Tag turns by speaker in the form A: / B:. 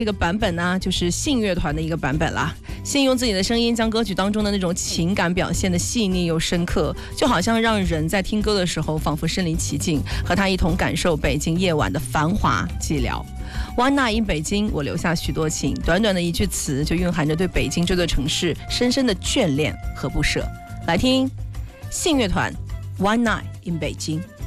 A: 这个版本呢，就是信乐团的一个版本啦。信用自己的声音将歌曲当中的那种情感表现的细腻又深刻，就好像让人在听歌的时候仿佛身临其境，和他一同感受北京夜晚的繁华寂寥。One night in 北京，我留下许多情。短短的一句词，就蕴含着对北京这座城市深深的眷恋和不舍。来听信乐团 One night in 北京。